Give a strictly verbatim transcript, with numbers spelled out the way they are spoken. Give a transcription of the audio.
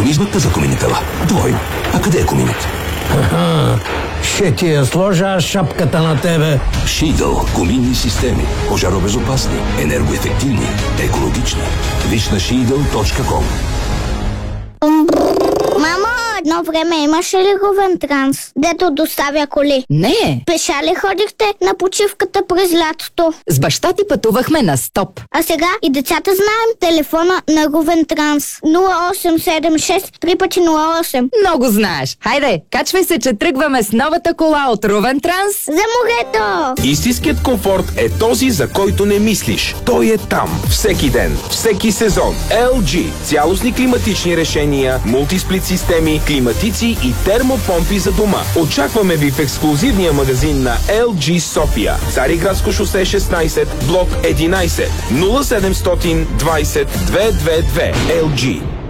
Измъкна за коминитела. Двойно. А къде е коминът? Аха, ще ти я сложа шапката на тебе. Шидъл. Коминни системи. Пожаробезопасни, енергоефективни, екологични. Виж на шидъл точка ком. Мамо, едно време имаше ли Говентранс, дето доставя коли? Не. Пеша ли ходихте на почивката през лятото? С баща ти пътувахме на стоп. А сега и децата знаем телефона на Говентранс. нула осем седем шест три пъти нула осем. Много знаеш. Хайде, качвай се, че тръгваме с новата кола от Рувен Транс. За морето! Истинският комфорт е този, за който не мислиш. Той е там. Всеки ден, всеки сезон. ел джи. Цялостни климатични решения, мултисплит системи, климатици и термопомпи за дома. Очакваме ви в ексклузивния магазин на ел джи София. Цариградско шосе шестнайсет, блок единайсет, нула седемстотин двайсет двеста двадесет и две. ел джи.